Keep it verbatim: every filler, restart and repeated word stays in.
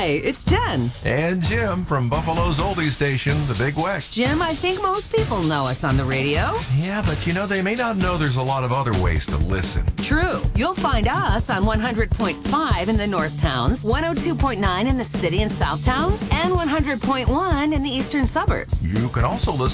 Hi, it's Jen. And Jim from Buffalo's oldie station, The Big Weck. Jim, I think most people know us on the radio. Yeah, but you know, they may not know there's a lot of other ways to listen. True. You'll find us on one hundred point five in the North Towns, one oh two point nine in the City and South Towns, and one hundred point one in the Eastern Suburbs. You can also listen